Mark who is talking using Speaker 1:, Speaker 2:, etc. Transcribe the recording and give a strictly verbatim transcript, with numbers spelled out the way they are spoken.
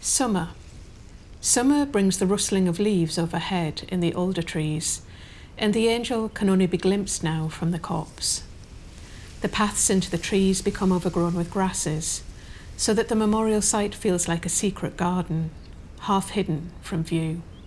Speaker 1: Summer. Summer brings the rustling of leaves overhead in the older trees, and the angel can only be glimpsed now from the copse. The paths into the trees become overgrown with grasses, so that the memorial site feels like a secret garden, half hidden from view.